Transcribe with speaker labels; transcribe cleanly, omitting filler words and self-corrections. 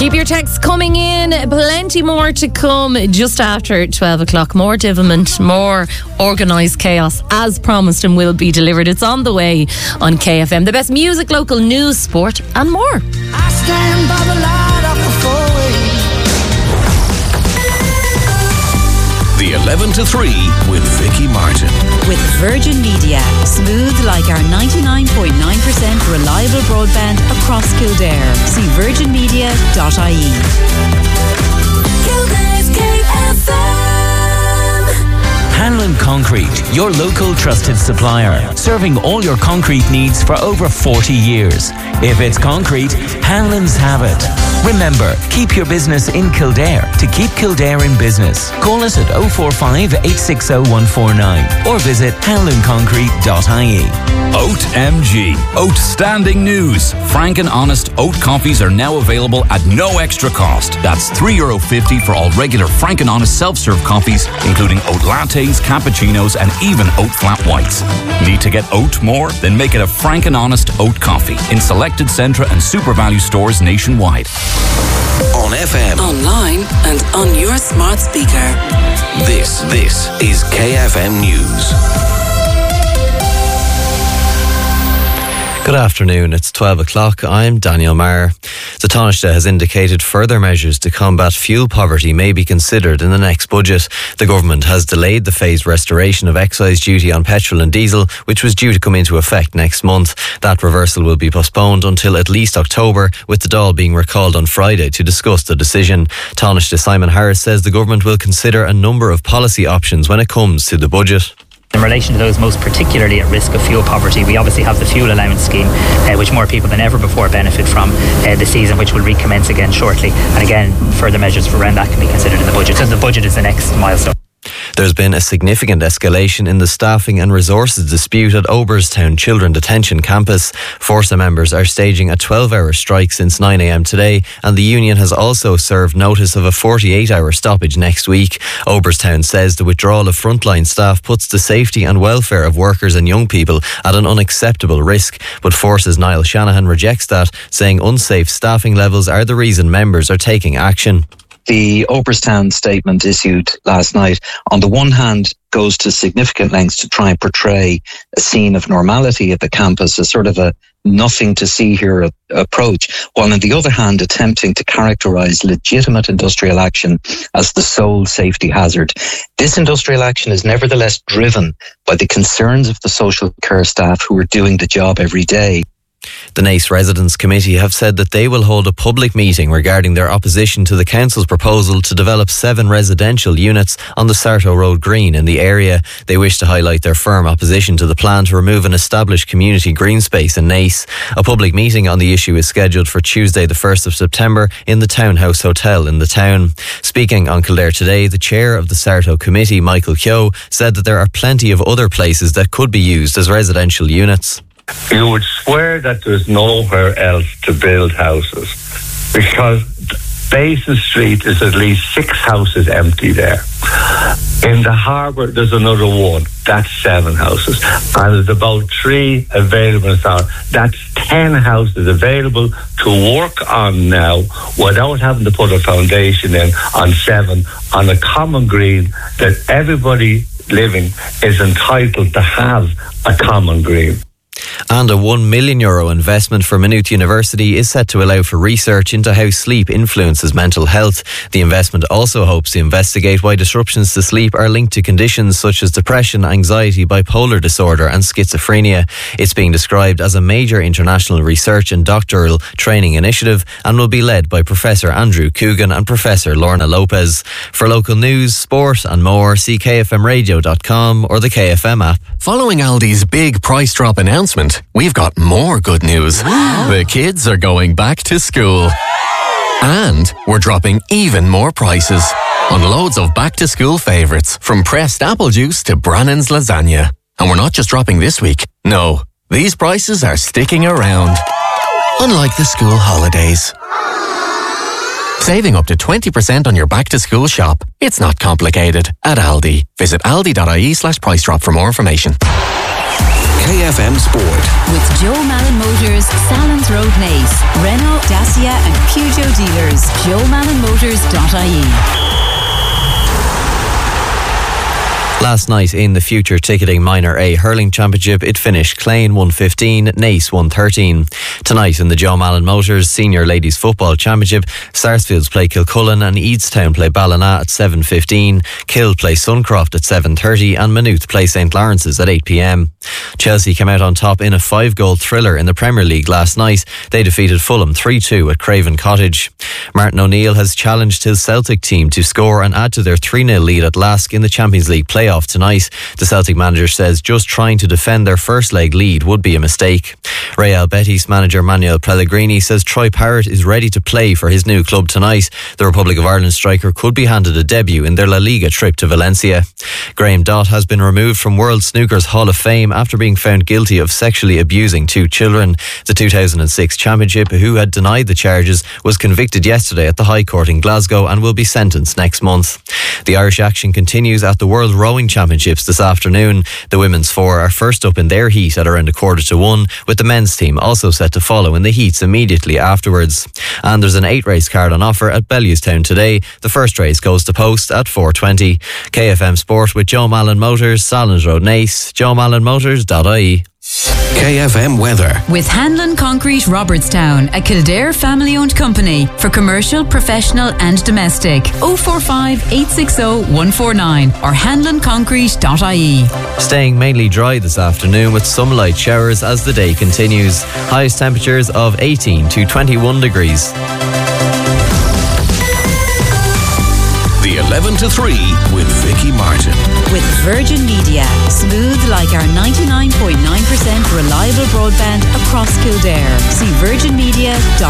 Speaker 1: Keep your texts coming in. Plenty more to come just after 12 o'clock. More devilment, more organised chaos as promised and will be delivered. It's on the way on KFM. The best music, local news, sport and more.
Speaker 2: I stand by the light of the four-way.
Speaker 3: The 11 to 3 with Vicky Martin.
Speaker 4: With Virgin Media. Smooth like our 99.9% reliable broadband across Kildare. See virginmedia.ie.
Speaker 2: Kildare's KFM.
Speaker 5: Hanlon Concrete, your local trusted supplier, serving all your concrete needs for over 40 years. If it's concrete, Hanlon's have it. Remember, keep your business in Kildare to keep Kildare in business. Call us at 045 860 149 or visit hanlonconcrete.ie.
Speaker 3: Oat MG. Outstanding news. Frank and Honest oat coffees are now available at no extra cost. That's €3.50 for all regular Frank and Honest self-serve coffees, including oat lattes, cappuccinos and even oat flat whites. Need to get oat more? Then make it a Frank and Honest oat coffee in selected Centra and Super Value stores nationwide.
Speaker 6: On FM,
Speaker 7: online and on your smart speaker.
Speaker 6: This is KFM News.
Speaker 8: Good afternoon, it's 12 o'clock. I'm Daniel Maher. The Taoiseach has indicated further measures to combat fuel poverty may be considered in the next budget. The government has delayed the phased restoration of excise duty on petrol and diesel, which was due to come into effect next month. That reversal will be postponed until at least October, with the Dáil being recalled on Friday to discuss the decision. Taoiseach Simon Harris says the government will consider a number of policy options when it comes to the budget.
Speaker 9: In relation to those most particularly at risk of fuel poverty, we obviously have the fuel allowance scheme, which more people than ever before benefit from this season, which will recommence again shortly. And again, further measures around that can be considered in the budget. So the budget is the next milestone.
Speaker 8: There's been a significant escalation in the staffing and resources dispute at Oberstown Children Detention Campus. Forsa members are staging a 12-hour strike since 9 a.m. today, and the union has also served notice of a 48-hour stoppage next week. Oberstown says the withdrawal of frontline staff puts the safety and welfare of workers and young people at an unacceptable risk. But Forsa's Niall Shanahan rejects that, saying unsafe staffing levels are the reason members are taking action.
Speaker 10: The Oberstown statement issued last night, on the one hand, goes to significant lengths to try and portray a scene of normality at the campus, a sort of a nothing to see here approach, while on the other hand, attempting to characterise legitimate industrial action as the sole safety hazard. This industrial action is nevertheless driven by the concerns of the social care staff who are doing the job every day.
Speaker 8: The Naas Residents Committee have said that they will hold a public meeting regarding their opposition to the council's proposal to develop 7 residential units on the Sarto Road Green in the area. They wish to highlight their firm opposition to the plan to remove an established community green space in Naas. A public meeting on the issue is scheduled for Tuesday the 1st of September in the Townhouse Hotel in the town. Speaking on Kildare Today, the chair of the Sarto Committee, Michael Keogh, said that there are plenty of other places that could be used as residential units.
Speaker 11: You would swear that there's nowhere else to build houses, because Basin Street is at least 6 houses empty there. In the harbour, there's another one. That's 7 houses. And there's about 3 available in town. That's 10 houses available to work on now without having to put a foundation in on 7 on a common green that everybody living is entitled to have a common green.
Speaker 8: And a €1 million investment for Maynooth University is set to allow for research into how sleep influences mental health. The investment also hopes to investigate why disruptions to sleep are linked to conditions such as depression, anxiety, bipolar disorder and schizophrenia. It's being described as a major international research and doctoral training initiative and will be led by Professor Andrew Coogan and Professor Lorna Lopez. For local news, sport and more, see kfmradio.com or the KFM app.
Speaker 12: Following Aldi's big price drop announcement, we've got more good news. The kids are going back to school. And we're dropping even more prices on loads of back-to-school favourites, from pressed apple juice to Brannan's lasagna. And we're not just dropping this week. No, these prices are sticking around. Unlike the school holidays. Saving up to 20% on your back-to-school shop. It's not complicated at Aldi. Visit aldi.ie/price drop for more information.
Speaker 6: KFM Sport.
Speaker 4: With Joe Malin Motors, Salons Road Naas, Renault, Dacia Media and Peugeot dealers. JoeMallonMotors.ie.
Speaker 8: Last night in the Future Ticketing Minor A Hurling Championship, it finished Clane 115, Naas 113. Tonight in the Joe Mallon Motors Senior Ladies Football Championship, Sarsfields play Kilcullen and Eadstown play Ballina at 7:15, Kill play Suncroft at 7:30 and Maynooth play St Lawrence's at 8 p.m. Chelsea came out on top in a 5-goal thriller in the Premier League last night. They defeated Fulham 3-2 at Craven Cottage. Martin O'Neill has challenged his Celtic team to score and add to their 3-0 lead at Lask in the Champions League playoff tonight. The Celtic manager says just trying to defend their first leg lead would be a mistake. Real Betis manager Manuel Pellegrini says Troy Parrott is ready to play for his new club tonight. The Republic of Ireland striker could be handed a debut in their La Liga trip to Valencia. Graham Dott has been removed from World Snooker's Hall of Fame after being found guilty of sexually abusing 2 children. The 2006 championship, who had denied the charges, was convicted yesterday at the High Court in Glasgow and will be sentenced next month. The Irish action continues at the World Rowing Championships this afternoon. The women's 4 are first up in their heat at around 1:45, with the men's team also set to follow in the heats immediately afterwards. And there's an 8-race card on offer at Bellewstown today. The first race goes to post at 4:20. KFM Sport with Joe Mallon Motors, Sallins Road, Naas, JoeMallonMotors.ie.
Speaker 6: KFM weather.
Speaker 4: With Hanlon Concrete Robertstown, a Kildare family-owned company for commercial, professional and domestic. 045 860 149 or hanlonconcrete.ie.
Speaker 8: Staying mainly dry this afternoon with some light showers as the day continues. Highest temperatures of 18 to 21 degrees.
Speaker 6: The 11 to 3 with Vicky Martin.
Speaker 4: With Virgin Media, smooth like our 99.9% reliable broadband across Kildare. See virginmedia.ie.